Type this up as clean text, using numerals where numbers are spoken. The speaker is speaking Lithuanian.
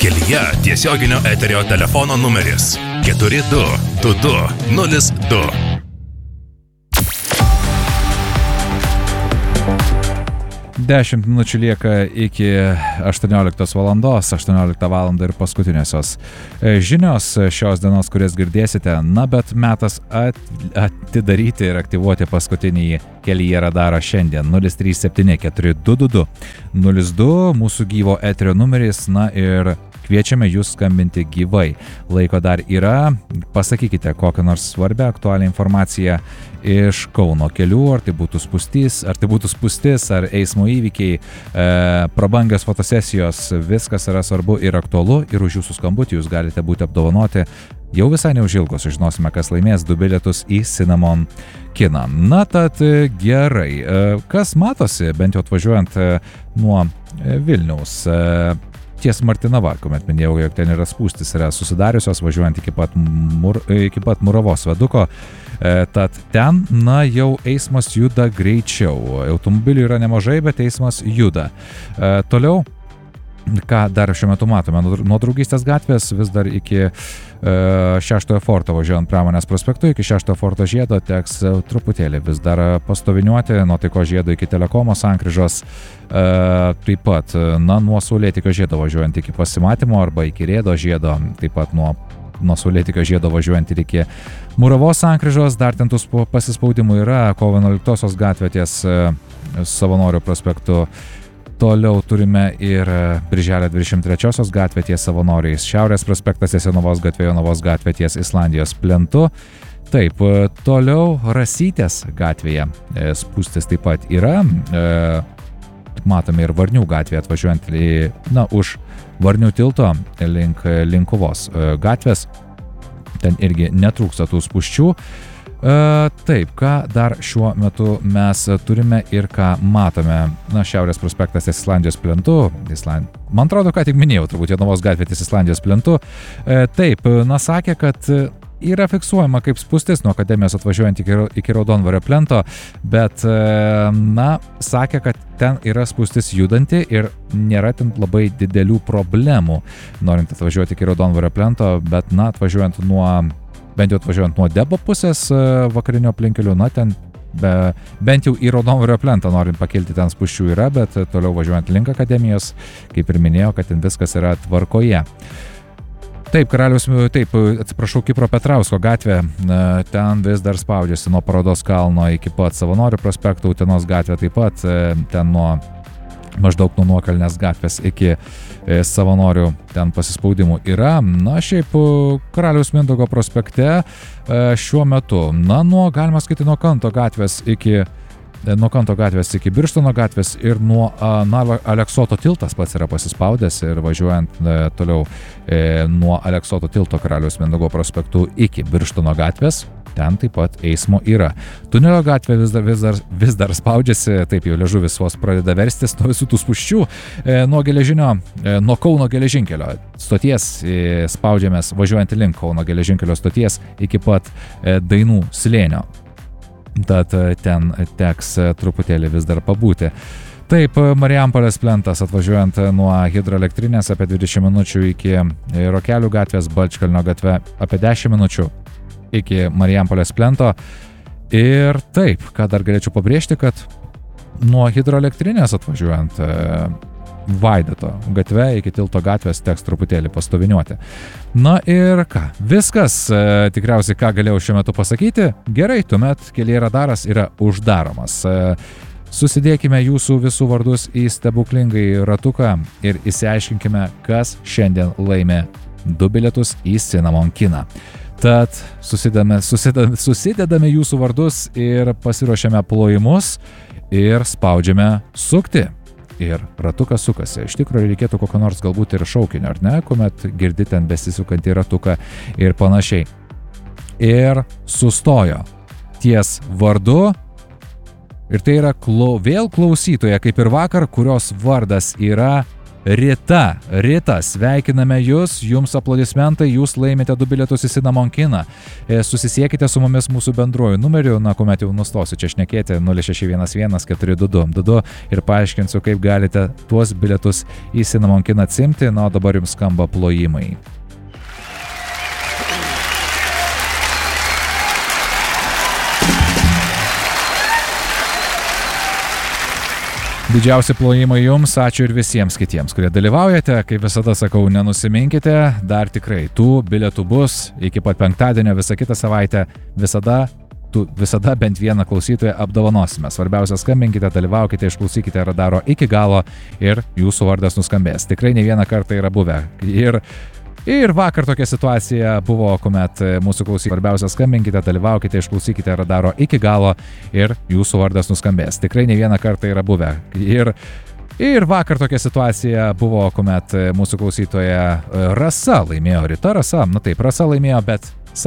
Kelyje tiesioginio eterio telefono numeris 422202. Dešimt minučių lieka iki 18 valandos, 18 valandą ir paskutinėsios žinios šios dienos, kurias girdėsite. Na, bet metas atidaryti ir aktyvuoti paskutinį Kelyje radarą šiandien. 037422202 mūsų gyvo eterio numeris, na ir kviečiame jūs skambinti gyvai. Laiko dar yra, pasakykite kokią nors svarbią aktualią informaciją iš Kauno kelių, ar tai būtų spūstis, ar eismo įvykiai, prabangios fotosesijos, viskas yra svarbu ir aktualu, ir už jūsų skambutį jūs galite būti apdovanoti. Jau visai neužilgo sužinosime, kas laimės 2 bilietus į Cinnamon kiną. Na tad gerai, kas matosi, bent jau atvažiuojant nuo Vilniaus, ties Martinava, kuomet minėjau, jog ten yra spūstis, yra susidariusios važiuojant iki pat Muravos viaduko, tad ten, na, jau eismas juda greičiau. Automobilių yra nemažai, bet eismas juda. Toliau, ką dar šiuo metu matome, nuo Draugystės gatvės vis dar iki 6 forto važiuojant Pramonės prospektu, iki 6 forto žiedo teks truputėlį vis dar pastoviniuoti, nuo Taiko žiedo iki Telekomo sankryžos, taip pat, na, nuo Saulėtekio žiedo važiuojant iki Pasimatymo arba iki Rėdo žiedo, taip pat nuo Saulėtekio žiedo važiuojant ir iki Muravos sankryžos, dar ten tų pasispaudimų yra, Kovo 11 gatvė ties Savanorių prospektu. Toliau turime ir Birželio 23 gatvė ties Savanoriais, Šiaurės prospektas ties Jonavos gatvė ties Islandijos plentu. Taip, toliau Rasytės gatvėje spūstis taip pat yra. Matome ir Varnių gatvėje atvažiuojant už Varnių tilto link Linkuvos gatvės. Ten irgi netrūksta tų spūsčių. Taip, ką dar šiuo metu mes turime ir ką matome. Na, Šiaurės prospektas ties Islandijos plentu. Man atrodo, ką tik minėjau, turbūt Jonavos gatvė ties Islandijos plentu. Taip, na, sakė, kad yra fiksuojama kaip spūstis nuo Akademijos atvažiuojant iki Raudondvario plento, bet, na, sakė, kad ten yra spūstis judanti ir nėra ten labai didelių problemų, norint atvažiuoti iki Raudondvario plento, bet, na, bent jau atvažiuojant nuo Debo pusės vakarinio aplinkelių, na, ten bent jau į Raudondvario plentą norint pakilti, ten spūsčių yra, bet toliau važiuojant link Akademijos, kaip ir minėjau, kad ten viskas yra tvarkoje. Taip, Kipro Petrausko gatvė, ten vis dar spaudžiasi nuo Parodos kalno iki pat Savanorių prospekto, Utenos gatvė taip pat, ten maždaug nuo Nuokalnės gatvės iki Savanorių ten pasispaudimų yra. Na, šiaip Karaliaus Mindaugo prospekte šiuo metu, na, galima skaityti nuo Kanto gatvės iki Birštono gatvės ir nuo Aleksoto tiltas pats yra pasispaudęs ir važiuojant toliau nuo Aleksoto tilto Karaliaus Mindaugo prospektų iki Birštono gatvės, ten taip pat eismo yra. Tunelio gatvė vis dar spaudžiasi, taip jau liežuvis vos pradeda verstis nuo visų tų spūsčių. Nuo Kauno geležinkelio stoties spaudžiamės važiuojant link Kauno geležinkelio stoties iki pat Dainų slėnio. Tad ten teks truputėlį vis dar pabūti. Taip, Marijampolės plentas atvažiuojant nuo hidroelektrinės apie 20 minučių iki Rokelių gatvės, Balčkalnio gatve apie 10 minučių iki Marijampolės plento. Ir taip, ką dar galėčiau pabrėžti, kad nuo hidroelektrinės atvažiuojant Vaidoto gatve iki Tilto gatvės teks truputėlį pastoviniuoti. Na ir ką, viskas, tikriausiai ką galėjau šiuo metu pasakyti. Gerai, tuomet Kelyje radaras yra uždaromas. Susidėkime jūsų visų vardus į stebuklingai ratuką ir išsiaiškinkime, kas šiandien laimė 2 bilietus į Cinnamon kiną. Tad susidedame jūsų vardus ir pasiruošiame plojimus ir spaudžiame sukti. Ir ratukas sukasi. Iš tikrųjų reikėtų kokio nors galbūt ir šaukinio, ar ne, kuomet girdi ten besisukantį ratuką ir panašiai. Ir sustojo ties vardu. Ir tai yra vėl klausytoja, kaip ir vakar, kurios vardas yra Rita, sveikiname jūs, jums aplodismentai, jūs laimite 2 bilietus į Cinnamon kiną. Susisiekite su mumis mūsų bendruoju numeriu, kuomet jau nustosiu čia šnekėti, 0611 422 ir paaiškinsiu, kaip galite tuos bilietus į Cinnamon kiną atsimti, o dabar jums skamba plojimai. Didžiausi plojimai jums, ačiū ir visiems kitiems, kurie dalyvaujate. Kaip visada sakau, nenusiminkite, dar tikrai tų bilietų bus iki pat penktadienio, visą kitą savaitę, visada bent vieną klausytoją apdovanosime. Svarbiausia, skambinkite, dalyvaukite, išklausykite Radaro iki galo ir jūsų vardas nuskambės. Tikrai ne vieną kartą yra buvę. Ir vakar tokia situacija buvo, kuomet mūsų klausytojai, svarbiausia, skambinkite, dalyvaukite, išklausykite Radaro iki galo ir jūsų vardas nuskambės. Tikrai ne vieną kartą yra buvę. Ir vakar tokia situacija buvo, kuomet mūsų klausytoja Rasa laimėjo, Rasa laimėjo, bet